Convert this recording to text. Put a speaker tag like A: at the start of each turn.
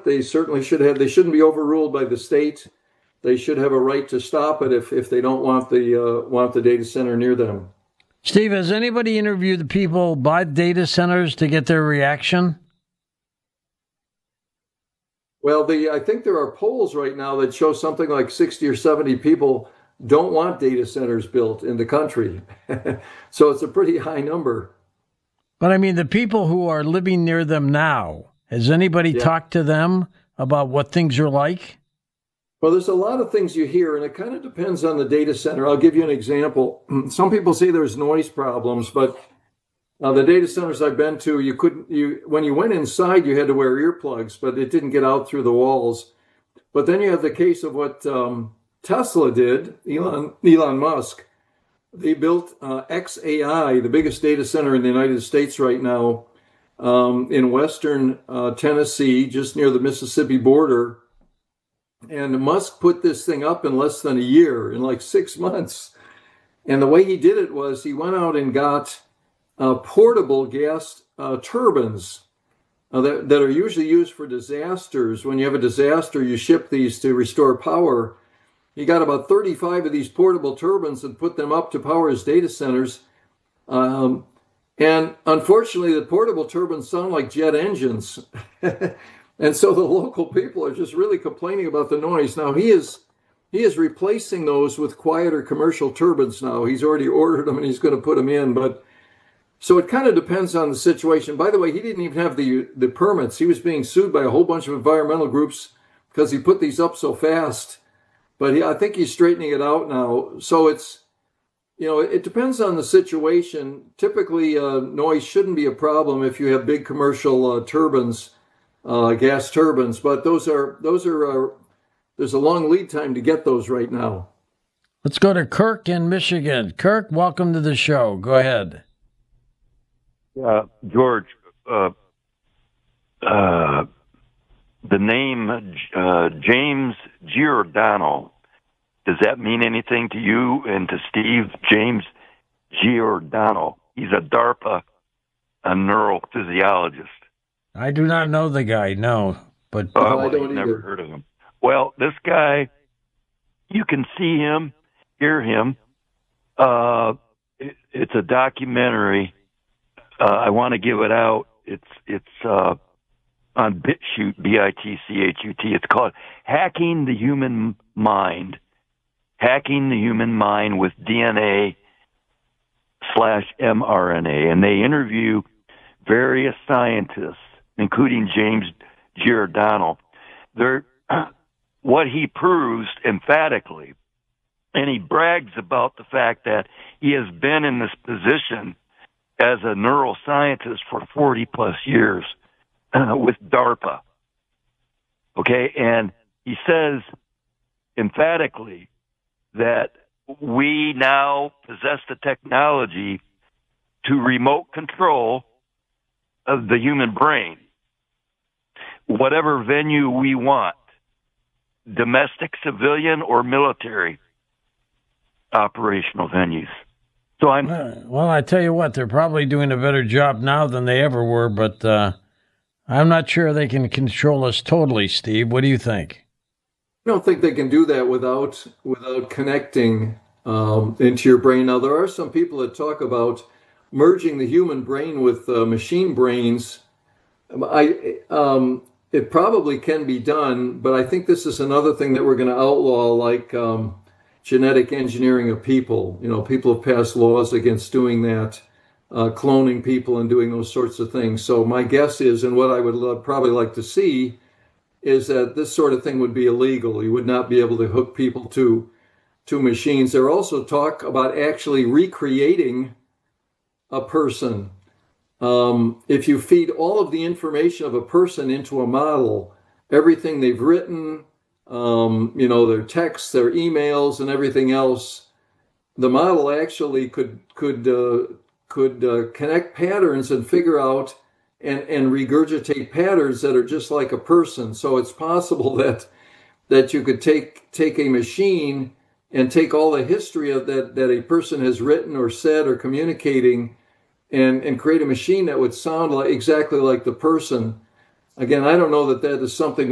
A: it. They certainly should have. They shouldn't be overruled by the state. They should have a right to stop it if they don't want the data center near them.
B: Steve, has anybody interviewed the people by data centers to get their reaction?
A: Well, I think there are polls right now that show something like 60 or 70 people don't want data centers built in the country. So it's a pretty high number.
B: But I mean, the people who are living near them now, has anybody talked to them about what things are like?
A: Well, there's a lot of things you hear, and it kind of depends on the data center. I'll give you an example. Some people say there's noise problems, but the data centers I've been to, when you went inside, you had to wear earplugs, but it didn't get out through the walls. But then you have the case of what Tesla did, Elon Musk. They built xAI, the biggest data center in the United States right now, in western Tennessee, just near the Mississippi border. And Musk put this thing up in less than a year, in like 6 months. And the way he did it was he went out and got portable gas turbines that are usually used for disasters. When you have a disaster, you ship these to restore power. He got about 35 of these portable turbines and put them up to power his data centers. And unfortunately, the portable turbines sound like jet engines. And so the local people are just really complaining about the noise. Now, he is replacing those with quieter commercial turbines now. He's already ordered them and he's going to put them in. But so it kind of depends on the situation. By the way, he didn't even have the permits. He was being sued by a whole bunch of environmental groups because he put these up so fast. But I think he's straightening it out now. So it depends on the situation. Typically, noise shouldn't be a problem if you have big commercial turbines, gas turbines. But those are there's a long lead time to get those right now.
B: Let's go to Kirk in Michigan. Kirk, welcome to the show. Go ahead.
C: George, the name James Giordano, does that mean anything to you and to Steve? James Giordano. He's a DARPA neurophysiologist.
B: I do not know the guy, no. But
A: I don't
C: never
A: either.
C: heard of him. Well, this guy, you can see him, hear him. It's a documentary. I want to give it out. It's on BitChute, BITCHUT. It's called Hacking the Human Mind. Hacking the Human Mind with DNA/mRNA. And they interview various scientists, including James Giordano. What he proves emphatically, and he brags about the fact that he has been in this position as a neuroscientist for 40 plus years with DARPA. Okay, and he says emphatically that we now possess the technology to remote control of the human brain, whatever venue we want, domestic, civilian, or military operational venues. So
B: well, I tell you what, they're probably doing a better job now than they ever were, but I'm not sure they can control us totally, Steve. What do you think?
A: I don't think they can do that without connecting into your brain. Now, there are some people that talk about merging the human brain with machine brains. It probably can be done, but I think this is another thing that we're going to outlaw, like genetic engineering of people. People have passed laws against doing that, cloning people and doing those sorts of things. So my guess is, and what I would probably like to see, is that this sort of thing would be illegal. You would not be able to hook people to machines. There are also talk about actually recreating a person. If you feed all of the information of a person into a model, everything they've written, their texts, their emails, and everything else, the model actually could connect patterns and figure out and regurgitate patterns that are just like a person. So it's possible that you could take a machine and take all the history of that a person has written or said or communicating and create a machine that would sound exactly like the person. Again, I don't know that is something